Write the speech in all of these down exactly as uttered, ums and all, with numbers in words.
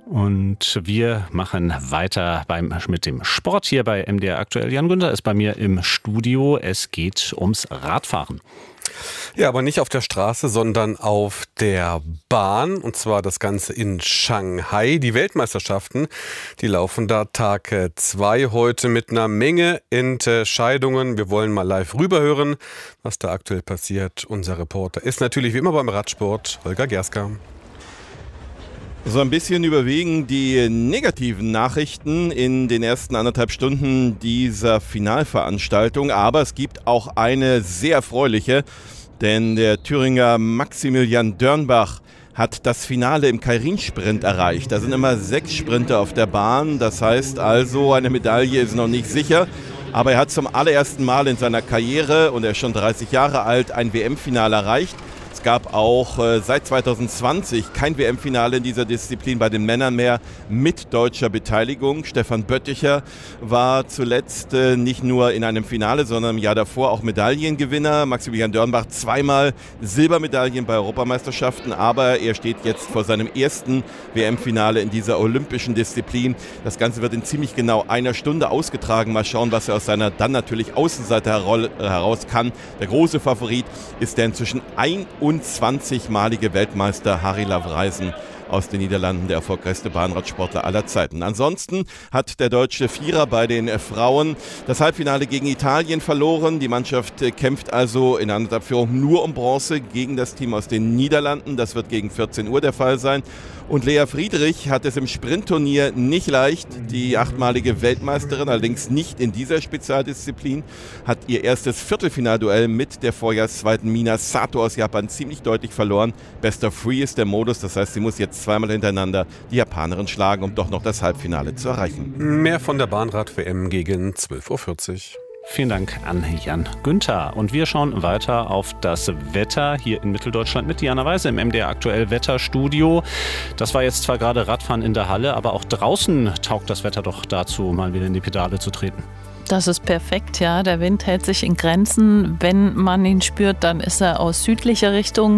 Und wir machen weiter beim, mit dem Sport hier bei M D R Aktuell. Jan Günther ist bei mir im Studio. Es geht ums Radfahren. Ja, aber nicht auf der Straße, sondern auf der Bahn. Und zwar das Ganze in Shanghai. Die Weltmeisterschaften, die laufen da Tag zwei heute mit einer Menge Entscheidungen. Wir wollen mal live rüberhören, was da aktuell passiert. Unser Reporter ist natürlich wie immer beim Radsport, Holger Gerska. So ein bisschen überwiegen die negativen Nachrichten in den ersten anderthalb Stunden dieser Finalveranstaltung. Aber es gibt auch eine sehr erfreuliche, denn der Thüringer Maximilian Dörnbach hat das Finale im Keirin-Sprint erreicht. Da sind immer sechs Sprinter auf der Bahn. Das heißt also, eine Medaille ist noch nicht sicher. Aber er hat zum allerersten Mal in seiner Karriere, und er ist schon dreißig Jahre alt, ein W M-Finale erreicht. Es gab auch äh, seit zwanzig zwanzig kein W M-Finale in dieser Disziplin bei den Männern mehr mit deutscher Beteiligung. Stefan Bötticher war zuletzt äh, nicht nur in einem Finale, sondern im Jahr davor auch Medaillengewinner. Maximilian Dörnbach zweimal Silbermedaillen bei Europameisterschaften, aber er steht jetzt vor seinem ersten W M-Finale in dieser olympischen Disziplin. Das Ganze wird in ziemlich genau einer Stunde ausgetragen. Mal schauen, was er aus seiner dann natürlich Außenseite heraus kann. Der große Favorit ist der inzwischen einundzwanzigmalige Weltmeister Harry Lavreisen aus den Niederlanden, der erfolgreichste Bahnradsportler aller Zeiten. Ansonsten hat der deutsche Vierer bei den Frauen das Halbfinale gegen Italien verloren. Die Mannschaft kämpft also in einer Führung nur um Bronze gegen das Team aus den Niederlanden. Das wird gegen vierzehn Uhr der Fall sein. Und Lea Friedrich hat es im Sprintturnier nicht leicht. Die achtmalige Weltmeisterin, allerdings nicht in dieser Spezialdisziplin, hat ihr erstes Viertelfinalduell mit der Vorjahrszweiten Mina Sato aus Japan ziemlich deutlich verloren. Best of Three ist der Modus, das heißt, sie muss jetzt zweimal hintereinander die Japanerin schlagen, um doch noch das Halbfinale zu erreichen. Mehr von der Bahnrad-W M gegen zwölf Uhr vierzig. Vielen Dank an Jan Günther. Und wir schauen weiter auf das Wetter hier in Mitteldeutschland mit Diana Weise im M D R Aktuell Wetterstudio. Das war jetzt zwar gerade Radfahren in der Halle, aber auch draußen taugt das Wetter doch dazu, mal wieder in die Pedale zu treten. Das ist perfekt, ja. Der Wind hält sich in Grenzen. Wenn man ihn spürt, dann ist er aus südlicher Richtung.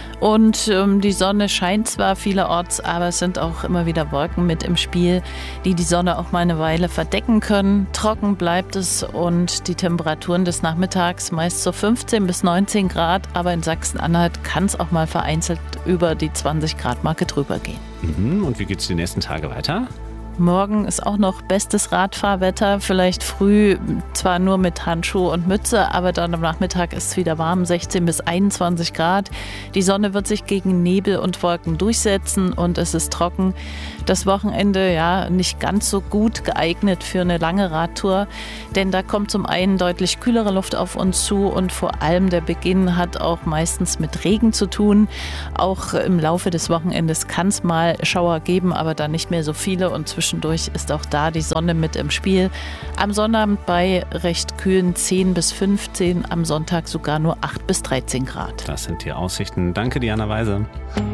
Und ähm, die Sonne scheint zwar vielerorts, aber es sind auch immer wieder Wolken mit im Spiel, die die Sonne auch mal eine Weile verdecken können. Trocken bleibt es und die Temperaturen des Nachmittags meist so fünfzehn bis neunzehn Grad. Aber in Sachsen-Anhalt kann es auch mal vereinzelt über die zwanzig Grad Marke drüber gehen. Mhm. Und wie geht es die nächsten Tage weiter? Morgen ist auch noch bestes Radfahrwetter, vielleicht früh zwar nur mit Handschuh und Mütze, aber dann am Nachmittag ist es wieder warm, sechzehn bis einundzwanzig Grad. Die Sonne wird sich gegen Nebel und Wolken durchsetzen und es ist trocken. Das Wochenende ja nicht ganz so gut geeignet für eine lange Radtour, denn da kommt zum einen deutlich kühlere Luft auf uns zu und vor allem der Beginn hat auch meistens mit Regen zu tun. Auch im Laufe des Wochenendes kann es mal Schauer geben, aber dann nicht mehr so viele und zwischendurch ist auch da die Sonne mit im Spiel. Am Sonnabend bei recht kühlen zehn bis fünfzehn, am Sonntag sogar nur acht bis dreizehn Grad. Das sind die Aussichten. Danke, Diana Weise.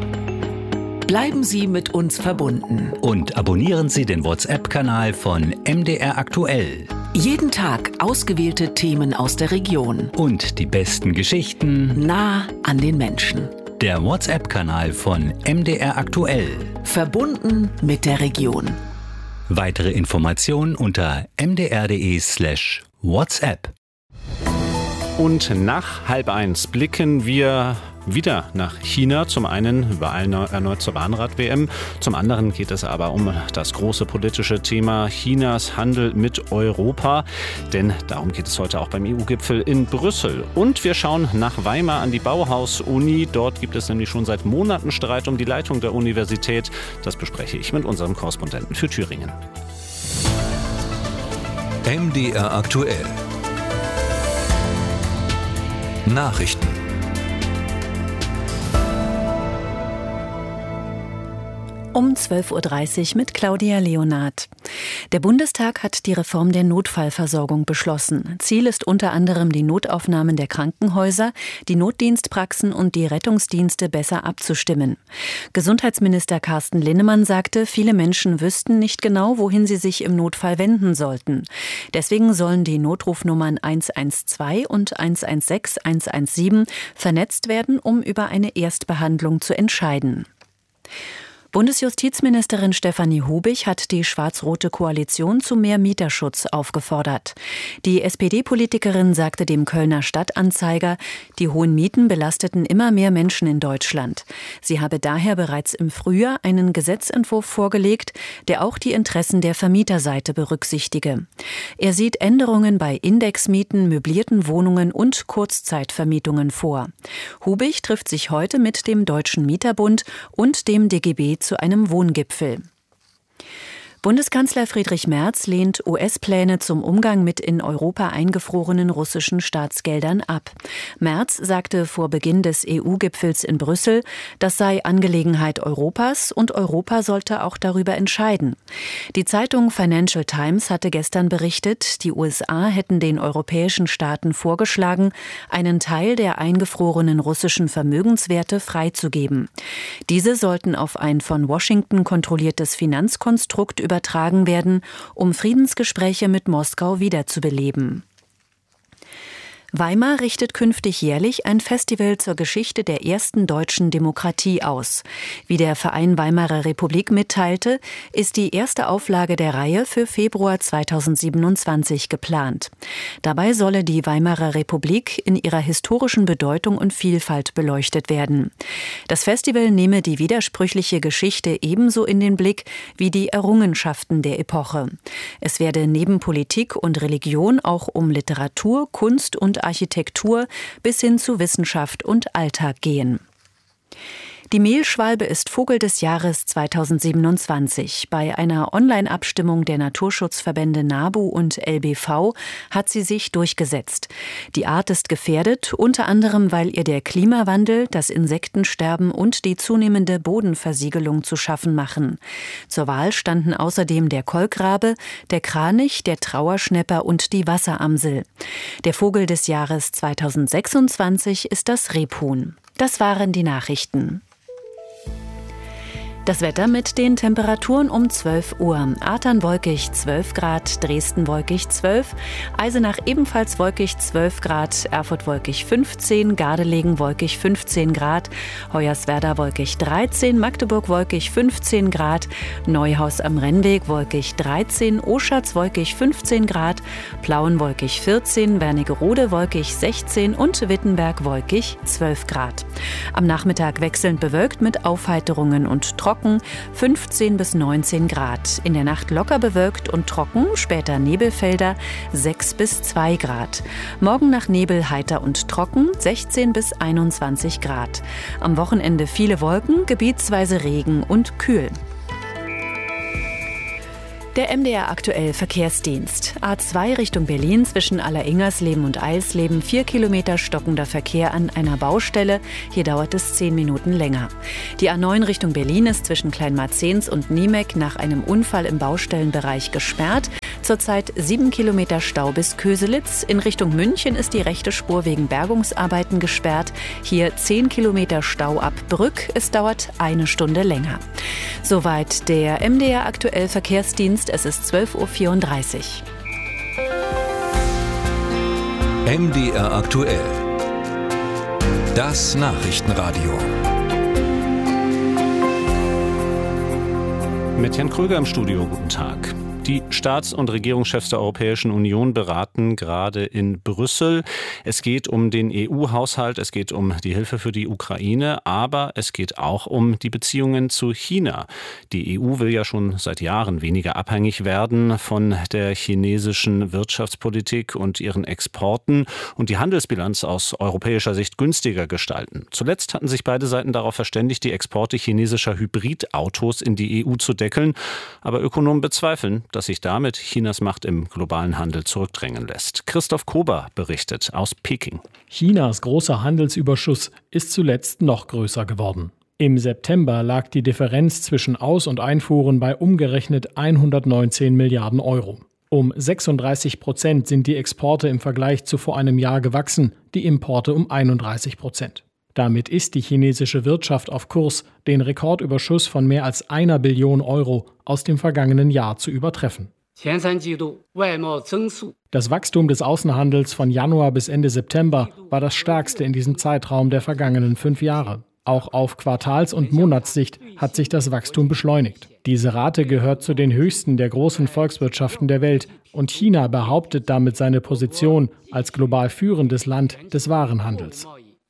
Bleiben Sie mit uns verbunden. Und abonnieren Sie den WhatsApp-Kanal von M D R Aktuell. Jeden Tag ausgewählte Themen aus der Region. Und die besten Geschichten nah an den Menschen. Der WhatsApp-Kanal von M D R Aktuell. Verbunden mit der Region. Weitere Informationen unter m d r punkt d e slash WhatsApp. Und nach halb eins blicken wir wieder nach China. Zum einen über erneut zur Bahnrad-W M. Zum anderen geht es aber um das große politische Thema Chinas Handel mit Europa. Denn darum geht es heute auch beim E U-Gipfel in Brüssel. Und wir schauen nach Weimar an die Bauhaus-Uni. Dort gibt es nämlich schon seit Monaten Streit um die Leitung der Universität. Das bespreche ich mit unserem Korrespondenten für Thüringen. M D R Aktuell. Nachrichten. Um zwölf Uhr dreißig mit Claudia Leonard. Der Bundestag hat die Reform der Notfallversorgung beschlossen. Ziel ist unter anderem, die Notaufnahmen der Krankenhäuser, die Notdienstpraxen und die Rettungsdienste besser abzustimmen. Gesundheitsminister Carsten Linnemann sagte, viele Menschen wüssten nicht genau, wohin sie sich im Notfall wenden sollten. Deswegen sollen die Notrufnummern eins eins zwei und eins eins sechs eins eins sieben vernetzt werden, um über eine Erstbehandlung zu entscheiden. Bundesjustizministerin Stefanie Hubich hat die schwarz-rote Koalition zu mehr Mieterschutz aufgefordert. Die S P D-Politikerin sagte dem Kölner Stadtanzeiger, die hohen Mieten belasteten immer mehr Menschen in Deutschland. Sie habe daher bereits im Frühjahr einen Gesetzentwurf vorgelegt, der auch die Interessen der Vermieterseite berücksichtige. Er sieht Änderungen bei Indexmieten, möblierten Wohnungen und Kurzzeitvermietungen vor. Hubich trifft sich heute mit dem Deutschen Mieterbund und dem D G B zu einem Wohngipfel. Bundeskanzler Friedrich Merz lehnt U S-Pläne zum Umgang mit in Europa eingefrorenen russischen Staatsgeldern ab. Merz sagte vor Beginn des E U-Gipfels in Brüssel, das sei Angelegenheit Europas und Europa sollte auch darüber entscheiden. Die Zeitung Financial Times hatte gestern berichtet, die U S A hätten den europäischen Staaten vorgeschlagen, einen Teil der eingefrorenen russischen Vermögenswerte freizugeben. Diese sollten auf ein von Washington kontrolliertes Finanzkonstrukt übertragen werden, um Friedensgespräche mit Moskau wiederzubeleben. Weimar richtet künftig jährlich ein Festival zur Geschichte der ersten deutschen Demokratie aus. Wie der Verein Weimarer Republik mitteilte, ist die erste Auflage der Reihe für Februar zweitausendsiebenundzwanzig geplant. Dabei solle die Weimarer Republik in ihrer historischen Bedeutung und Vielfalt beleuchtet werden. Das Festival nehme die widersprüchliche Geschichte ebenso in den Blick wie die Errungenschaften der Epoche. Es werde neben Politik und Religion auch um Literatur, Kunst und Architektur bis hin zu Wissenschaft und Alltag gehen. Die Mehlschwalbe ist Vogel des Jahres zweitausendsiebenundzwanzig. Bei einer Online-Abstimmung der Naturschutzverbände NABU und L B V hat sie sich durchgesetzt. Die Art ist gefährdet, unter anderem, weil ihr der Klimawandel, das Insektensterben und die zunehmende Bodenversiegelung zu schaffen machen. Zur Wahl standen außerdem der Kolkrabe, der Kranich, der Trauerschnäpper und die Wasseramsel. Der Vogel des Jahres zweitausendsechsundzwanzig ist das Rebhuhn. Das waren die Nachrichten. Das Wetter mit den Temperaturen um zwölf Uhr. Artern wolkig zwölf Grad, Dresden wolkig zwölf, Eisenach ebenfalls wolkig zwölf Grad, Erfurt wolkig fünfzehn, Gardelegen wolkig fünfzehn Grad, Hoyerswerda wolkig dreizehn, Magdeburg wolkig fünfzehn Grad, Neuhaus am Rennweg wolkig dreizehn, Oschatz wolkig fünfzehn Grad, Plauen wolkig vierzehn, Wernigerode wolkig sechzehn und Wittenberg wolkig zwölf Grad. Am Nachmittag wechselnd bewölkt mit Aufheiterungen und Trocken, fünfzehn bis neunzehn Grad. In der Nacht locker bewölkt und trocken, später Nebelfelder, sechs bis zwei Grad. Morgen nach Nebel heiter und trocken, sechzehn bis einundzwanzig Grad. Am Wochenende viele Wolken, gebietsweise Regen und kühl. Der M D R aktuell Verkehrsdienst. A zwei Richtung Berlin zwischen Alleringers-Leben und Eisleben. Vier Kilometer stockender Verkehr an einer Baustelle. Hier dauert es zehn Minuten länger. Die A neun Richtung Berlin ist zwischen Kleinmarzens und Niemek nach einem Unfall im Baustellenbereich gesperrt. Zurzeit sieben Kilometer Stau bis Köselitz. In Richtung München ist die rechte Spur wegen Bergungsarbeiten gesperrt. Hier zehn Kilometer Stau ab Brück. Es dauert eine Stunde länger. Soweit der M D R aktuell Verkehrsdienst. Es ist zwölf Uhr vierunddreißig. M D R aktuell. Das Nachrichtenradio. Mit Jan Kröger im Studio, guten Tag. Die Staats- und Regierungschefs der Europäischen Union beraten gerade in Brüssel. Es geht um den E U-Haushalt, es geht um die Hilfe für die Ukraine, aber es geht auch um die Beziehungen zu China. Die E U will ja schon seit Jahren weniger abhängig werden von der chinesischen Wirtschaftspolitik und ihren Exporten und die Handelsbilanz aus europäischer Sicht günstiger gestalten. Zuletzt hatten sich beide Seiten darauf verständigt, die Exporte chinesischer Hybridautos in die E U zu deckeln. Aber Ökonomen bezweifeln, dass sich damit Chinas Macht im globalen Handel zurückdrängen lässt. Christoph Kober berichtet aus Peking. Chinas großer Handelsüberschuss ist zuletzt noch größer geworden. Im September lag die Differenz zwischen Aus- und Einfuhren bei umgerechnet hundertneunzehn Milliarden Euro. Um sechsunddreißig Prozent sind die Exporte im Vergleich zu vor einem Jahr gewachsen, die Importe um einunddreißig Prozent. Damit ist die chinesische Wirtschaft auf Kurs, den Rekordüberschuss von mehr als einer Billion Euro aus dem vergangenen Jahr zu übertreffen. Das Wachstum des Außenhandels von Januar bis Ende September war das stärkste in diesem Zeitraum der vergangenen fünf Jahre. Auch auf Quartals- und Monatssicht hat sich das Wachstum beschleunigt. Diese Rate gehört zu den höchsten der großen Volkswirtschaften der Welt und China behauptet damit seine Position als global führendes Land des Warenhandels,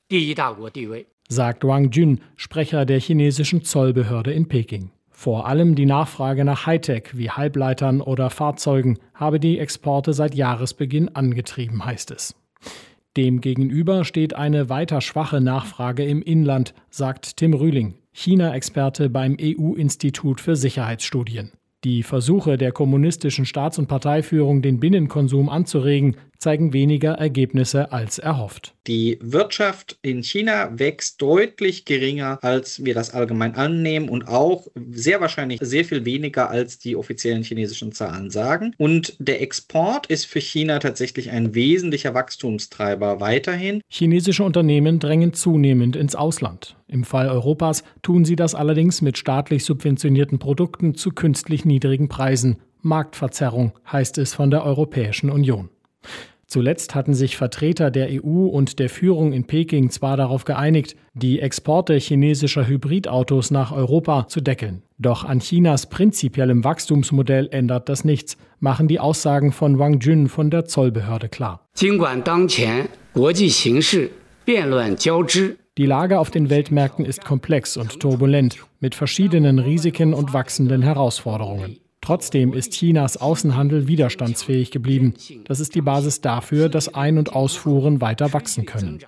sagt Wang Jun, Sprecher der chinesischen Zollbehörde in Peking. Vor allem die Nachfrage nach Hightech wie Halbleitern oder Fahrzeugen habe die Exporte seit Jahresbeginn angetrieben, heißt es. Demgegenüber steht eine weiter schwache Nachfrage im Inland, sagt Tim Rühling, China-Experte beim E U-Institut für Sicherheitsstudien. Die Versuche der kommunistischen Staats- und Parteiführung, den Binnenkonsum anzuregen, zeigen weniger Ergebnisse als erhofft. Die Wirtschaft in China wächst deutlich geringer, als wir das allgemein annehmen und auch sehr wahrscheinlich sehr viel weniger, als die offiziellen chinesischen Zahlen sagen. Und der Export ist für China tatsächlich ein wesentlicher Wachstumstreiber weiterhin. Chinesische Unternehmen drängen zunehmend ins Ausland. Im Fall Europas tun sie das allerdings mit staatlich subventionierten Produkten zu künstlich niedrigen Preisen. Marktverzerrung heißt es von der Europäischen Union. Zuletzt hatten sich Vertreter der E U und der Führung in Peking zwar darauf geeinigt, die Exporte chinesischer Hybridautos nach Europa zu deckeln. Doch an Chinas prinzipiellem Wachstumsmodell ändert das nichts, machen die Aussagen von Wang Jun von der Zollbehörde klar. Die Lage auf den Weltmärkten ist komplex und turbulent, mit verschiedenen Risiken und wachsenden Herausforderungen. Trotzdem ist Chinas Außenhandel widerstandsfähig geblieben. Das ist die Basis dafür, dass Ein- und Ausfuhren weiter wachsen können.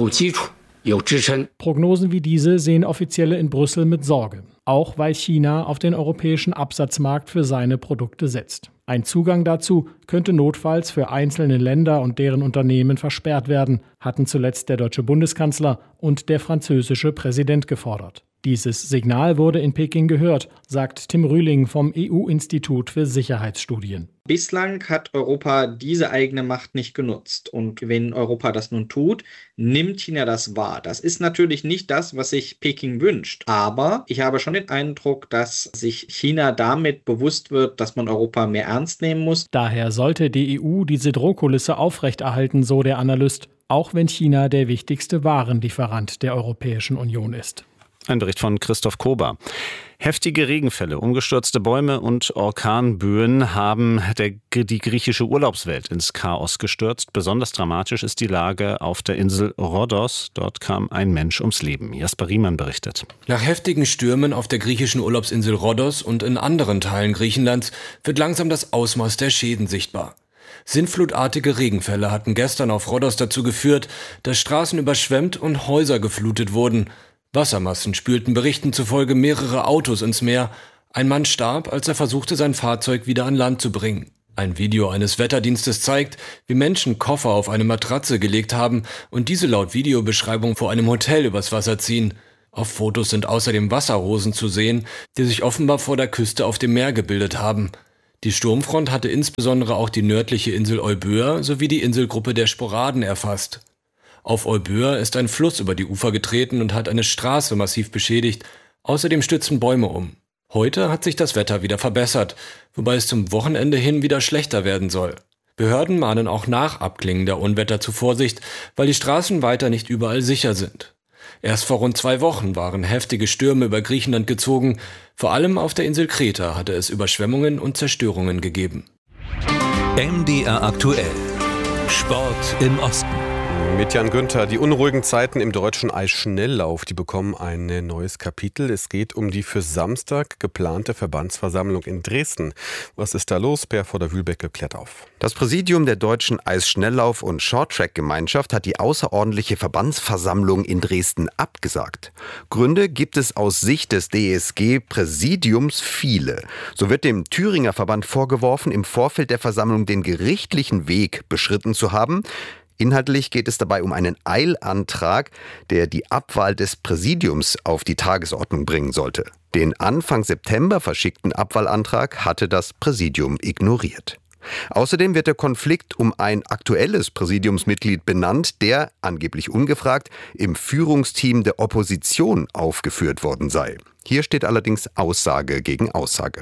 Prognosen wie diese sehen Offizielle in Brüssel mit Sorge, auch weil China auf den europäischen Absatzmarkt für seine Produkte setzt. Ein Zugang dazu könnte notfalls für einzelne Länder und deren Unternehmen versperrt werden, hatten zuletzt der deutsche Bundeskanzler und der französische Präsident gefordert. Dieses Signal wurde in Peking gehört, sagt Tim Rühling vom E U-Institut für Sicherheitsstudien. Bislang hat Europa diese eigene Macht nicht genutzt. Und wenn Europa das nun tut, nimmt China das wahr. Das ist natürlich nicht das, was sich Peking wünscht. Aber ich habe schon den Eindruck, dass sich China damit bewusst wird, dass man Europa mehr ernst nehmen muss. Daher sollte die E U diese Drohkulisse aufrechterhalten, so der Analyst, auch wenn China der wichtigste Warenlieferant der Europäischen Union ist. Ein Bericht von Christoph Kober. Heftige Regenfälle, umgestürzte Bäume und Orkanböen haben der, die griechische Urlaubswelt ins Chaos gestürzt. Besonders dramatisch ist die Lage auf der Insel Rhodos. Dort kam ein Mensch ums Leben. Jasper Riemann berichtet. Nach heftigen Stürmen auf der griechischen Urlaubsinsel Rhodos und in anderen Teilen Griechenlands wird langsam das Ausmaß der Schäden sichtbar. Sintflutartige Regenfälle hatten gestern auf Rhodos dazu geführt, dass Straßen überschwemmt und Häuser geflutet wurden. Wassermassen spülten Berichten zufolge mehrere Autos ins Meer. Ein Mann starb, als er versuchte, sein Fahrzeug wieder an Land zu bringen. Ein Video eines Wetterdienstes zeigt, wie Menschen Koffer auf eine Matratze gelegt haben und diese laut Videobeschreibung vor einem Hotel übers Wasser ziehen. Auf Fotos sind außerdem Wasserrosen zu sehen, die sich offenbar vor der Küste auf dem Meer gebildet haben. Die Sturmfront hatte insbesondere auch die nördliche Insel Euböa sowie die Inselgruppe der Sporaden erfasst. Auf Euböa ist ein Fluss über die Ufer getreten und hat eine Straße massiv beschädigt. Außerdem stürzten Bäume um. Heute hat sich das Wetter wieder verbessert, wobei es zum Wochenende hin wieder schlechter werden soll. Behörden mahnen auch nach Abklingen der Unwetter zu Vorsicht, weil die Straßen weiter nicht überall sicher sind. Erst vor rund zwei Wochen waren heftige Stürme über Griechenland gezogen. Vor allem auf der Insel Kreta hatte es Überschwemmungen und Zerstörungen gegeben. M D R aktuell. Sport im Osten. Mit Jan Günther. Die unruhigen Zeiten im deutschen Eisschnelllauf, die bekommen ein neues Kapitel. Es geht um die für Samstag geplante Verbandsversammlung in Dresden. Was ist da los? Per Vorder-Wühlbecke klärt auf. Das Präsidium der deutschen Eisschnelllauf- und Shorttrack-Gemeinschaft hat die außerordentliche Verbandsversammlung in Dresden abgesagt. Gründe gibt es aus Sicht des D S G-Präsidiums viele. So wird dem Thüringer Verband vorgeworfen, im Vorfeld der Versammlung den gerichtlichen Weg beschritten zu haben. Inhaltlich geht es dabei um einen Eilantrag, der die Abwahl des Präsidiums auf die Tagesordnung bringen sollte. Den Anfang September verschickten Abwahlantrag hatte das Präsidium ignoriert. Außerdem wird der Konflikt um ein aktuelles Präsidiumsmitglied benannt, der, angeblich ungefragt, im Führungsteam der Opposition aufgeführt worden sei. Hier steht allerdings Aussage gegen Aussage.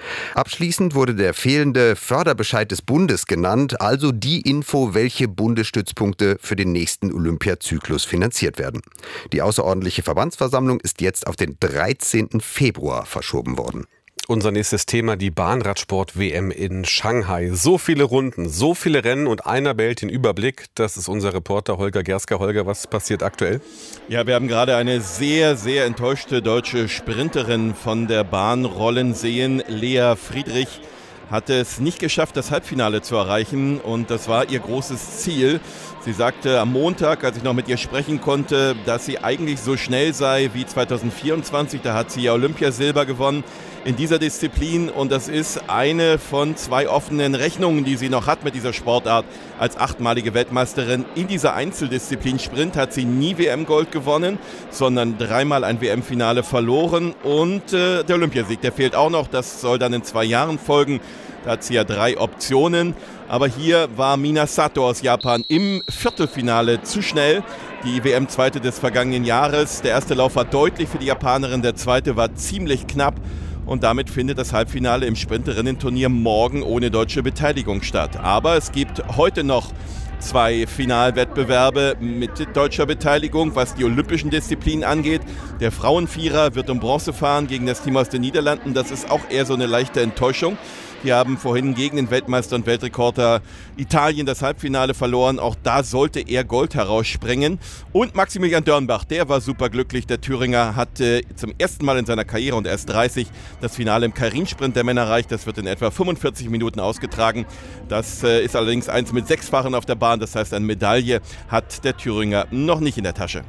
Abschließend wurde der fehlende Förderbescheid des Bundes genannt, also die Info, welche Bundesstützpunkte für den nächsten Olympiazyklus finanziert werden. Die außerordentliche Verbandsversammlung ist jetzt auf den dreizehnten Februar verschoben worden. Unser nächstes Thema, die Bahnradsport-W M in Shanghai. So viele Runden, so viele Rennen und einer behält den Überblick. Das ist unser Reporter Holger Gersker. Holger, was passiert aktuell? Ja, wir haben gerade eine sehr, sehr enttäuschte deutsche Sprinterin von der Bahn rollen sehen. Lea Friedrich hatte es nicht geschafft, das Halbfinale zu erreichen und das war ihr großes Ziel. Sie sagte am Montag, als ich noch mit ihr sprechen konnte, dass sie eigentlich so schnell sei wie zweitausendvierundzwanzig. Da hat sie ja Olympiasilber gewonnen in dieser Disziplin und das ist eine von zwei offenen Rechnungen, die sie noch hat mit dieser Sportart. Als achtmalige Weltmeisterin in dieser Einzeldisziplin Sprint hat sie nie W M-Gold gewonnen, sondern dreimal ein W M-Finale verloren und äh, der Olympiasieg, der fehlt auch noch. Das soll dann in zwei Jahren folgen. Da hat sie ja drei Optionen. Aber hier war Mina Sato aus Japan im Viertelfinale zu schnell. Die W M-Zweite des vergangenen Jahres. Der erste Lauf war deutlich für die Japanerin, der zweite war ziemlich knapp. Und damit findet das Halbfinale im Sprinterinnen-Turnier morgen ohne deutsche Beteiligung statt. Aber es gibt heute noch zwei Finalwettbewerbe mit deutscher Beteiligung, was die olympischen Disziplinen angeht. Der Frauenvierer wird um Bronze fahren gegen das Team aus den Niederlanden. Das ist auch eher so eine leichte Enttäuschung. Die haben vorhin gegen den Weltmeister und Weltrekorder Italien das Halbfinale verloren. Auch da sollte er Gold herausspringen. Und Maximilian Dörnbach, der war superglücklich. Der Thüringer hat äh, zum ersten Mal in seiner Karriere und erst dreißig das Finale im Keirin-Sprint der Männer erreicht. Das wird in etwa fünfundvierzig Minuten ausgetragen. Das äh, ist allerdings eins mit sechs Fahrern auf der Bahn. Das heißt, eine Medaille hat der Thüringer noch nicht in der Tasche.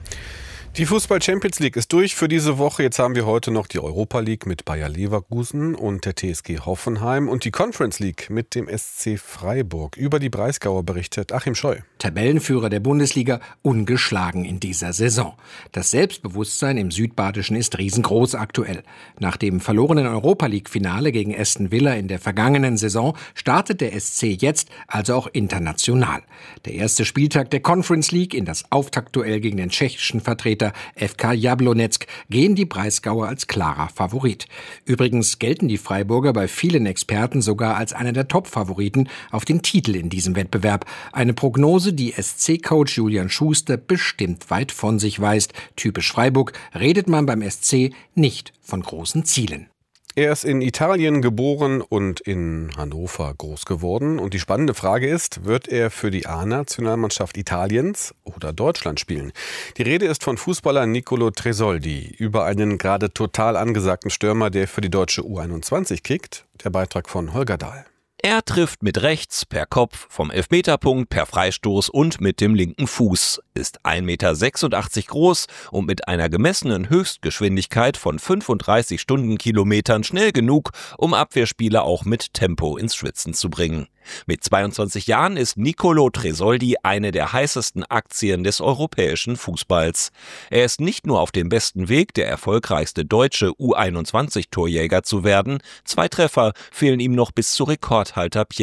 Die Fußball-Champions League ist durch für diese Woche. Jetzt haben wir heute noch die Europa League mit Bayer Leverkusen und der T S G Hoffenheim und die Conference League mit dem S C Freiburg. Über die Breisgauer berichtet Achim Scheu. Tabellenführer der Bundesliga, ungeschlagen in dieser Saison. Das Selbstbewusstsein im Südbadischen ist riesengroß aktuell. Nach dem verlorenen Europa League-Finale gegen Aston Villa in der vergangenen Saison startet der S C jetzt also auch international. Der erste Spieltag der Conference League in das Auftaktduell gegen den tschechischen Vertreter F K Jablonec gehen die Breisgauer als klarer Favorit. Übrigens gelten die Freiburger bei vielen Experten sogar als einer der Top-Favoriten auf den Titel in diesem Wettbewerb. Eine Prognose, die S C-Coach Julian Schuster bestimmt weit von sich weist. Typisch Freiburg redet man beim S C nicht von großen Zielen. Er ist in Italien geboren und in Hannover groß geworden. Und die spannende Frage ist, wird er für die A-Nationalmannschaft Italiens oder Deutschland spielen? Die Rede ist von Fußballer Nicolo Tresoldi über einen gerade total angesagten Stürmer, der für die deutsche U einundzwanzig kickt. Der Beitrag von Holger Dahl. Er trifft mit rechts, per Kopf, vom Elfmeterpunkt, per Freistoß und mit dem linken Fuß, ist ein Meter sechsundachtzig groß und mit einer gemessenen Höchstgeschwindigkeit von fünfunddreißig Stundenkilometern schnell genug, um Abwehrspieler auch mit Tempo ins Schwitzen zu bringen. Mit zweiundzwanzig Jahren ist Nicolo Tresoldi eine der heißesten Aktien des europäischen Fußballs. Er ist nicht nur auf dem besten Weg, der erfolgreichste deutsche U einundzwanzig Torjäger zu werden, zwei Treffer fehlen ihm noch bis zu Rekordhalter Pierre